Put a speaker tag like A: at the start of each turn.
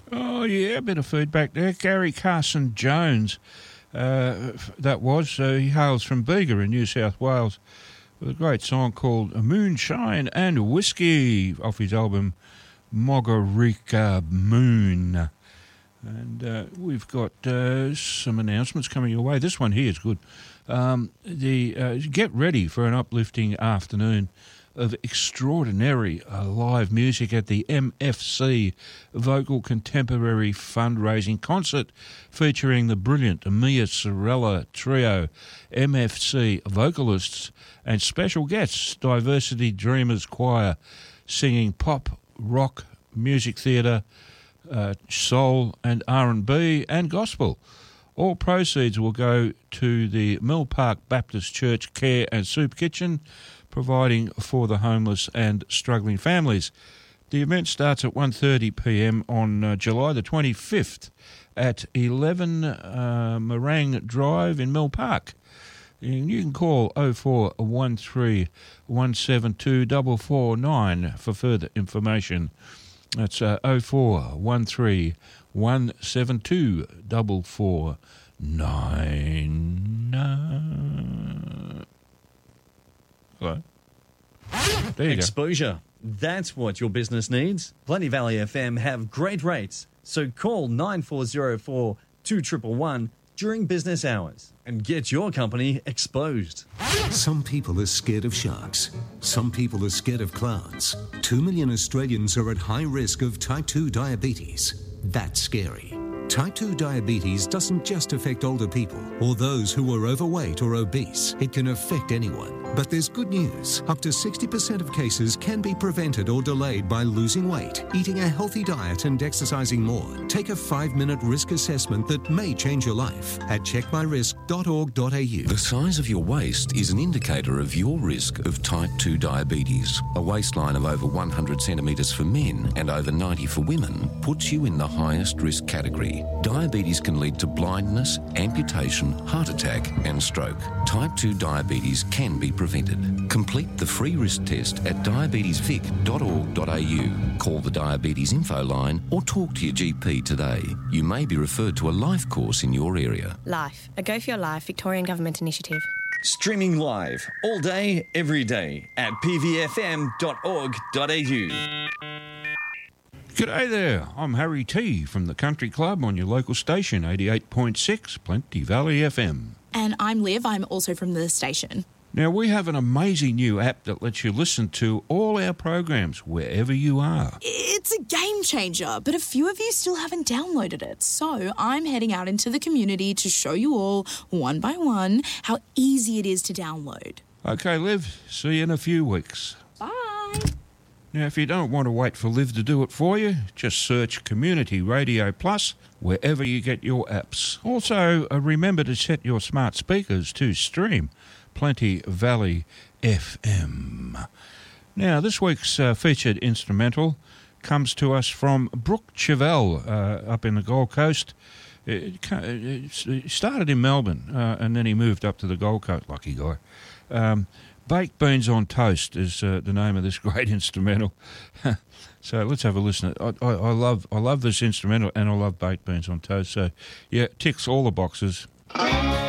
A: Oh, yeah, a bit of feedback there. Gary Carson Jones, that was. He hails from Bega in New South Wales with a great song called Moonshine and Whiskey off his album Mogarika Moon. And we've got some announcements coming your way. This one here is good. Get ready for an uplifting afternoon of extraordinary live music at the MFC Vocal Contemporary Fundraising Concert featuring the brilliant Mia Sorella Trio, MFC vocalists and special guests, Diversity Dreamers Choir, singing pop, rock, music theatre, soul and R&B and gospel. All proceeds will go to the Mill Park Baptist Church Care and Soup Kitchen, providing for the homeless and struggling families. The event starts at 1:30pm on July the 25th at 11 Morang Drive in Mill Park. And you can call 0413 172 449 for further information. That's 0413 172 449. Hello. There you
B: Exposure. Go. That's what your business needs. Plenty Valley FM have great rates, so call 9404 2111 during business hours and get your company exposed.
C: Some people are scared of sharks. Some people are scared of clouds. 2 million Australians are at high risk of type 2 diabetes. That's scary. Type 2 diabetes doesn't just affect older people or those who are overweight or obese. It can affect anyone. But there's good news. Up to 60% of cases can be prevented or delayed by losing weight, eating a healthy diet and exercising more. Take a 5-minute risk assessment that may change your life at checkmyrisk.org.au.
D: The size of your waist is an indicator of your risk of type 2 diabetes. A waistline of over 100 centimetres for men and over 90 for women puts you in the highest risk category. Diabetes can lead to blindness, amputation, heart attack and stroke. Type 2 diabetes can be prevented. Complete the free risk test at diabetesvic.org.au. Call the Diabetes Info line or talk to your GP today. You may be referred to a life course in your area.
E: Life, a Go For Your Life Victorian Government initiative.
B: Streaming live all day, every day at pvfm.org.au.
A: G'day there, I'm Harry T from the Country Club on your local station, 88.6 Plenty Valley FM.
F: And I'm Liv, I'm also from the station.
A: Now, we have an amazing new app that lets you listen to all our programs wherever you are.
F: It's a game changer, but a few of you still haven't downloaded it. So I'm heading out into the community to show you all, one by one, how easy it is to download.
A: Okay, Liv, see you in a few weeks.
F: Bye.
A: Now, if you don't want to wait for Liv to do it for you, just search Community Radio Plus wherever you get your apps. Also, remember to set your smart speakers to stream Plenty Valley FM. Now, this week's featured instrumental comes to us from Brooke Chevelle up in the Gold Coast. It started in Melbourne and then he moved up to the Gold Coast, lucky guy. Baked Beans on Toast is the name of this great instrumental. So let's have a listen. I love this instrumental and I love Baked Beans on Toast. So, yeah, ticks all the boxes.